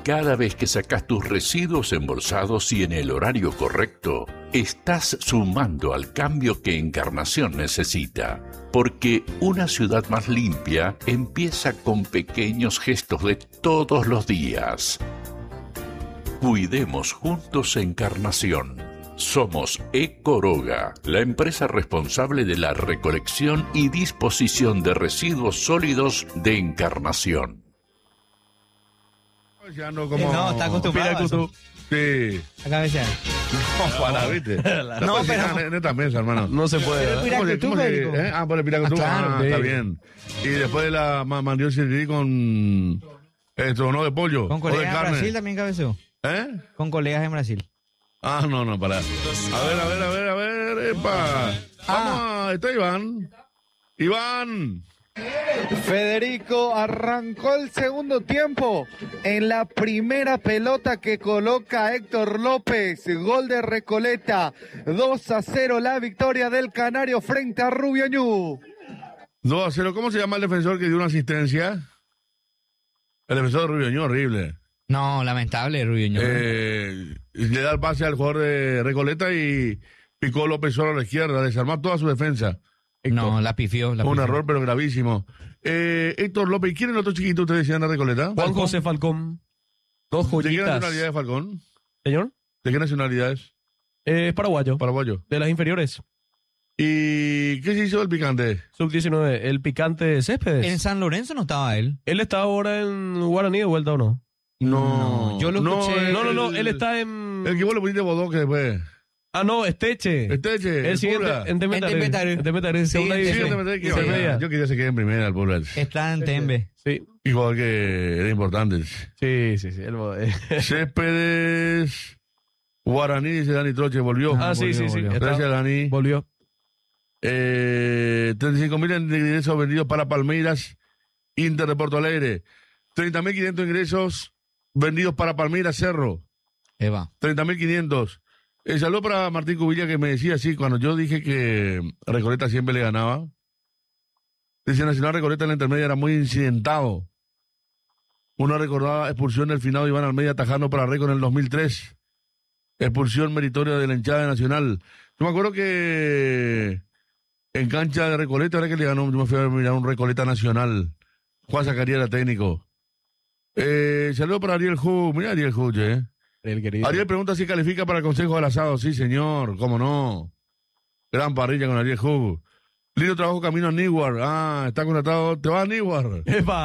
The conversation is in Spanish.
Cada vez que sacas tus residuos embolsados y en el horario correcto, estás sumando al cambio que Encarnación necesita. Porque una ciudad más limpia empieza con pequeños gestos de todos los días. Cuidemos juntos Encarnación. Somos Ecoroga, la empresa responsable de la recolección y disposición de residuos sólidos de Encarnación. No, está acostumbrado a eso. Sí. A cabecear. No, para, ¿viste? No, pero... En esta mesa, hermano. No se puede. Pero Piracutú, Federico. Por el Piracutú. claro. Está bien. Y después de la mandió Sirri con esto, ¿no? De pollo. Con o de colegas de carne. Brasil también cabeceó. Con colegas en Brasil. No, para. A ver, epa. Vamos, está Iván. Iván. Federico, arrancó el segundo tiempo en la primera pelota que coloca Héctor López, gol de Recoleta, 2-0 la victoria del Canario frente a Rubio Ñu. 2-0, ¿cómo se llama el defensor que dio una asistencia? El defensor de Rubio Ñu, horrible. No, lamentable, Rubio Ñu. Le da el pase al jugador de Recoleta y picó López solo a la izquierda, desarmó toda su defensa. No, la pifió. Un error, pero gravísimo. Héctor López, ¿quién es el otro chiquito ustedes decían de Recoleta? Juan José Falcón. Dos ¿De qué joyitas. nacionalidad es Falcón? ¿Señor? ¿De qué nacionalidad es? Es paraguayo. Paraguayo. De las inferiores. ¿Y qué se hizo del picante? Sub-19. El picante Céspedes. En San Lorenzo no estaba él. ¿Él está ahora en Guaraní de vuelta o no? No, yo lo escuché. No, él está en... El que vos le pusiste Bodoque después. No, Esteche. Esteche. El siguiente, en Tempetaré. En Tempetaré, segunda división. Yo quería que se quede en primera, el pobre. Está en Tembe. Sí. Y jugador que era importante. Sí. Céspedes. Guaraní, dice Dani Troche, volvió. Sí. Gracias, Dani. Volvió. 35.000 ingresos vendidos para Palmeiras, Inter de Porto Alegre. 30.500 ingresos vendidos para Palmeiras, Cerro. Eva. 30.500. Saludo para Martín Cubilla, que me decía así, cuando yo dije que Recoleta siempre le ganaba. Dice Nacional Recoleta en la intermedia era muy incidentado. Una recordada expulsión del finado Iván Almeida atajando para Reco en el 2003. Expulsión meritoria de la hinchada de Nacional. Yo me acuerdo que en cancha de Recoleta, ahora que le ganó, yo me fui a mirar un Recoleta Nacional. Juan Zacarías era técnico. Saludo para Ariel Hu. Mira Ariel Hu, Ariel pregunta si califica para el Consejo del Asado. Sí, señor, cómo no. Gran parrilla con Ariel Hu. Lindo trabajo camino a Newark. Está contratado. ¿Te vas a Newark? Epa.